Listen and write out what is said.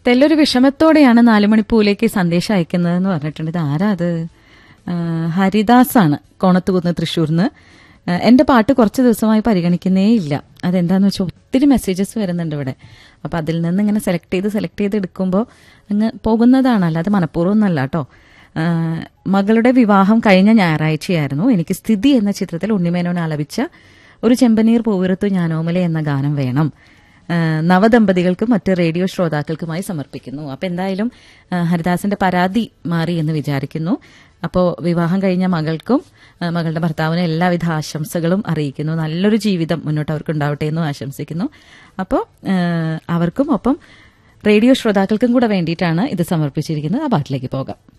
തെല്ലൊരു വിഷമത്തോടെയാണ് 4 മണിപ്പൂലേക്ക് സന്ദേശം അയക്കുന്നതെന്ന് പറഞ്ഞിട്ടുണ്ട്. ഇത് ആരാ അത്? ഹരിദാസാണ്, കോണത്തുകുന്ന്, തൃശ്ശൂർന്ന്. എന്റെ പാട്ട് കുറച്ച് ദിവസമായി പരിഗണിക്കുന്നേ ഇല്ല. അതെന്താന്ന് വെച്ചാൽ ഒത്തിരി മെസ്സേജസ് വരുന്നുണ്ട് ഇവിടെ. അപ്പൊ അതിൽ നിന്ന് ഇങ്ങനെ സെലക്ട് ചെയ്ത് എടുക്കുമ്പോൾ അങ്ങ് പോകുന്നതാണ്, അല്ലാതെ മനഃപൂർവ്വം ഒന്നല്ല കേട്ടോ. മകളുടെ വിവാഹം കഴിഞ്ഞ ഞായറാഴ്ചയായിരുന്നു. എനിക്ക് സ്ഥിതി എന്ന ചിത്രത്തിൽ ഉണ്ണിമേനോൻ ആലപിച്ച ഒരു ചെമ്പനീർ പൂവിറുത്തു ഞാനോമലെ എന്ന ഗാനം വേണം. നവദമ്പതികൾക്കും മറ്റ് റേഡിയോ ശ്രോതാക്കൾക്കുമായി സമർപ്പിക്കുന്നു. അപ്പൊ എന്തായാലും ഹരിദാസിന്റെ പരാതി മാറി എന്ന് വിചാരിക്കുന്നു. അപ്പോൾ വിവാഹം കഴിഞ്ഞ മകൾക്കും മകളുടെ ഭർത്താവിനും എല്ലാവിധ ആശംസകളും അറിയിക്കുന്നു. നല്ലൊരു ജീവിതം മുന്നോട്ട് അവർക്ക് ഉണ്ടാവട്ടെ എന്നും ആശംസിക്കുന്നു. അപ്പോൾ അവർക്കും ഒപ്പം റേഡിയോ ശ്രോതാക്കൾക്കും കൂടെ വേണ്ടിയിട്ടാണ് ഇത് സമർപ്പിച്ചിരിക്കുന്നത്. ആ പാട്ടിലേക്ക് പോകാം.